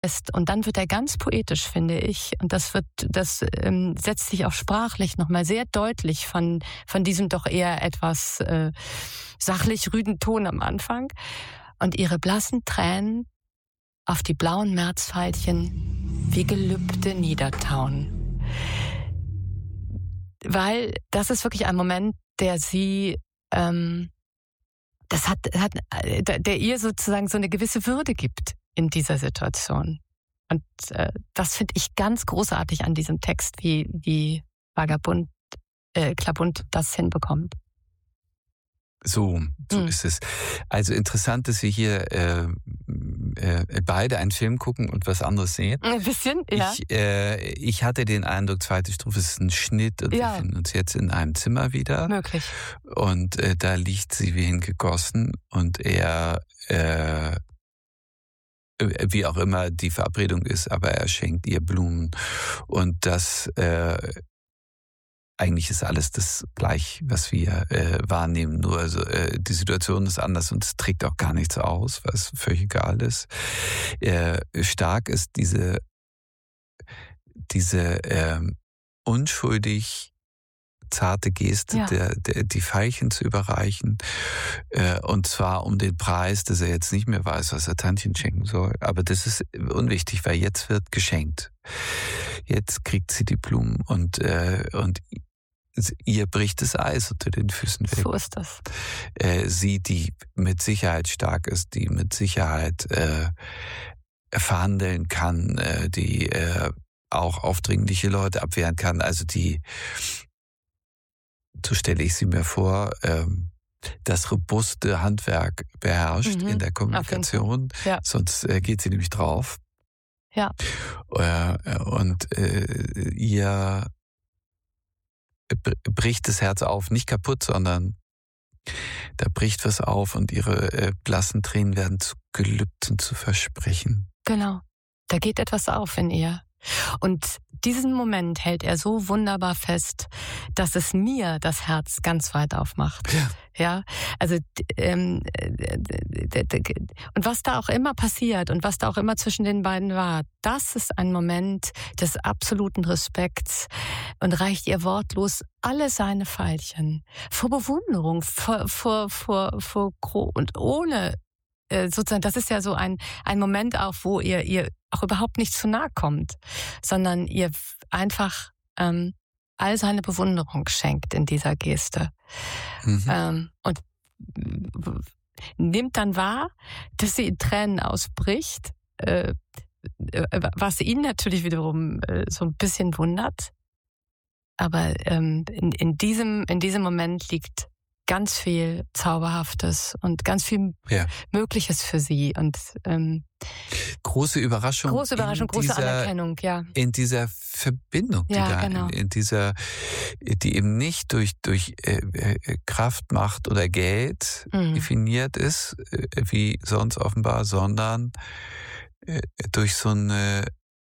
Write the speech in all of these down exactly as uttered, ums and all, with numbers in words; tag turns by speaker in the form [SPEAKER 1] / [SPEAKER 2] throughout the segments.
[SPEAKER 1] ist. Und dann wird er ganz poetisch, finde ich. Und das wird, das ähm, setzt sich auch sprachlich nochmal sehr deutlich von, von diesem doch eher etwas äh, sachlich rüden Ton am Anfang. Und ihre blassen Tränen auf die blauen Märzveilchen wie Gelübde niedertauen. Weil das ist wirklich ein Moment, der sie, ähm, das hat, hat, der ihr sozusagen so eine gewisse Würde gibt in dieser Situation. Und äh, das finde ich ganz großartig an diesem Text, wie, wie Vagabund, äh, Klabund das hinbekommt.
[SPEAKER 2] So, so
[SPEAKER 1] Hm.
[SPEAKER 2] ist es. Also interessant, dass wir hier äh, äh, beide einen Film gucken und was anderes sehen.
[SPEAKER 1] Ein bisschen, ja.
[SPEAKER 2] Ich, äh, ich hatte den Eindruck, zweite Strophe ist ein Schnitt und
[SPEAKER 1] Ja.
[SPEAKER 2] wir finden uns jetzt in einem Zimmer wieder.
[SPEAKER 1] Möglich.
[SPEAKER 2] Und äh, da liegt sie wie hingegossen und er, äh, wie auch immer die Verabredung ist, aber er schenkt ihr Blumen. Und das, äh, eigentlich ist alles das gleich, was wir äh, wahrnehmen, nur also, äh, die Situation ist anders und es trägt auch gar nichts aus, was völlig egal ist. Äh, stark ist diese, diese äh, unschuldig zarte Geste,
[SPEAKER 1] Ja.
[SPEAKER 2] der, der, die Veilchen zu überreichen, äh, und zwar um den Preis, dass er jetzt nicht mehr weiß, was er Tantchen schenken soll. Aber das ist unwichtig, weil jetzt wird geschenkt. Jetzt kriegt sie die Blumen und, äh, und ihr bricht das Eis unter den Füßen weg.
[SPEAKER 1] So ist das.
[SPEAKER 2] Äh, sie, die mit Sicherheit stark ist, die mit Sicherheit äh, verhandeln kann, äh, die äh, auch aufdringliche Leute abwehren kann. Also die, so stelle ich sie mir vor, ähm, das robuste Handwerk beherrscht
[SPEAKER 1] Mhm,
[SPEAKER 2] in der
[SPEAKER 1] auf jeden
[SPEAKER 2] Kommunikation,
[SPEAKER 1] Ja.
[SPEAKER 2] sonst äh, geht sie nämlich drauf.
[SPEAKER 1] Ja.
[SPEAKER 2] Äh, und äh, ihr bricht das Herz auf, nicht kaputt, sondern da bricht was auf und ihre äh, blassen Tränen werden zu Gelübden, zu Versprechen.
[SPEAKER 1] Genau. Da geht etwas auf in ihr. Und diesen Moment hält er so wunderbar fest, dass es mir das Herz ganz weit aufmacht.
[SPEAKER 2] Ja.
[SPEAKER 1] Ja, also ähm, und was da auch immer passiert und was da auch immer zwischen den beiden war, das ist ein Moment des absoluten Respekts und reicht ihr wortlos alle seine Veilchen vor Bewunderung, vor vor vor vor und ohne sozusagen, das ist ja so ein ein Moment auch, wo ihr ihr auch überhaupt nicht zu nahe kommt, sondern ihr einfach ähm, all seine Bewunderung schenkt in dieser Geste. Mhm. Ähm, und nimmt dann wahr, dass sie in Tränen ausbricht, äh, was ihn natürlich wiederum äh, so ein bisschen wundert. Aber ähm, in, in, diesem, in diesem Moment liegt ganz viel Zauberhaftes und ganz viel ja. Mögliches für sie. Und ähm,
[SPEAKER 2] große Überraschung.
[SPEAKER 1] Große Überraschung, große
[SPEAKER 2] dieser,
[SPEAKER 1] Anerkennung, ja.
[SPEAKER 2] In dieser Verbindung, die
[SPEAKER 1] ja,
[SPEAKER 2] da,
[SPEAKER 1] genau.
[SPEAKER 2] in, in dieser, die eben nicht durch, durch äh, Kraft, Macht oder Geld mhm. definiert ist, äh, wie sonst offenbar, sondern äh, durch so eine,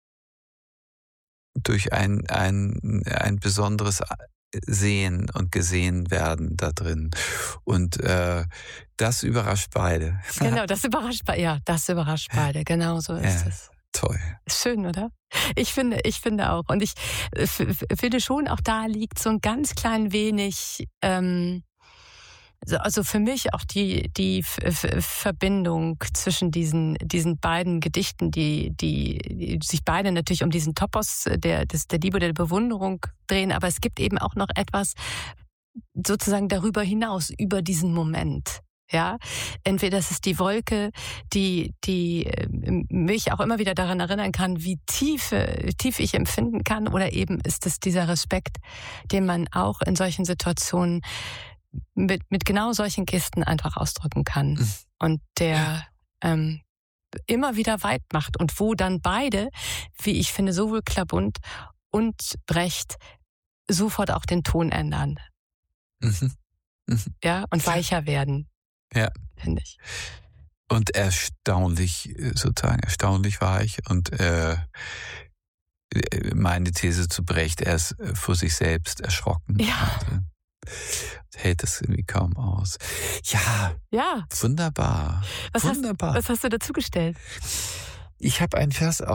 [SPEAKER 2] durch ein, ein, ein besonderes Sehen und gesehen werden da drin. Und äh, das überrascht beide.
[SPEAKER 1] Genau, das überrascht beide. Ja, das überrascht beide. Genau so ist
[SPEAKER 2] ja,
[SPEAKER 1] es.
[SPEAKER 2] Toll.
[SPEAKER 1] Schön, oder? Ich finde, ich finde auch. Und ich f- finde schon, auch da liegt so ein ganz klein wenig, ähm, also für mich auch die die F- F- Verbindung zwischen diesen diesen beiden Gedichten, die die, die sich beide natürlich um diesen Topos der des, der Liebe, der Bewunderung drehen, aber es gibt eben auch noch etwas sozusagen darüber hinaus, über diesen Moment. Ja, entweder das ist die Wolke, die die mich auch immer wieder daran erinnern kann, wie tief, tief ich empfinden kann, oder eben ist es dieser Respekt, den man auch in solchen Situationen mit mit genau solchen Gesten einfach ausdrücken kann mhm. und der ähm, immer wieder weit macht und wo dann beide, wie ich finde, sowohl Klabund und Brecht sofort auch den Ton ändern.
[SPEAKER 2] Mhm. Mhm.
[SPEAKER 1] Ja, und weicher werden.
[SPEAKER 2] Ja.
[SPEAKER 1] Finde ich.
[SPEAKER 2] Und erstaunlich, sozusagen erstaunlich weich und äh, meine These zu Brecht, er ist vor sich selbst erschrocken.
[SPEAKER 1] Ja.
[SPEAKER 2] Und, hält das irgendwie kaum aus. Ja,
[SPEAKER 1] ja.
[SPEAKER 2] Wunderbar.
[SPEAKER 1] Was
[SPEAKER 2] Wunderbar.
[SPEAKER 1] Hast, was hast du dazu gestellt?
[SPEAKER 2] Ich habe einen Vers